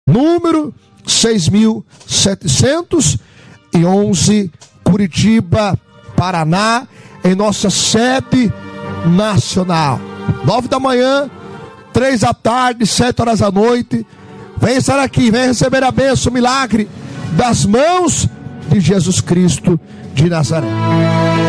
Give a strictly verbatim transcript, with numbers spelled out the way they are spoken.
número seis mil setecentos e onze, Curitiba, Paraná, em nossa sede nacional. Nove da manhã, três da tarde, sete horas da noite. Vem estar aqui, vem receber a bênção, o milagre das mãos de Jesus Cristo de Nazaré.